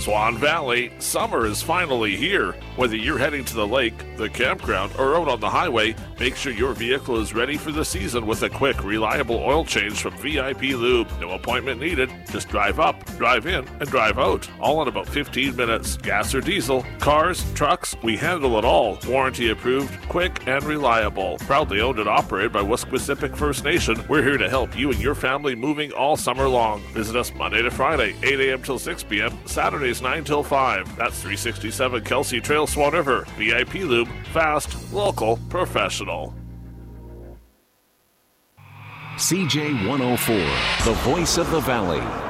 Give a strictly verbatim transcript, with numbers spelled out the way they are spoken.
Swan Valley, summer is finally here. Whether you're heading to the lake, the campground, or out on the highway, make sure your vehicle is ready for the season with a quick, reliable oil change from V I P Lube. No appointment needed. Just drive up, drive in, and drive out. All in about fifteen minutes. Gas or diesel, cars, trucks, we handle it all. Warranty approved, quick, and reliable. Proudly owned and operated by Wesquisipic First Nation, we're here to help you and your family moving all summer long. Visit us Monday to Friday, eight a.m. till six p.m., Saturdays nine till five. That's three sixty-seven Kelsey Trail, Swan River. V I P Lube, fast, local, professional. C J one oh four, the voice of the Valley.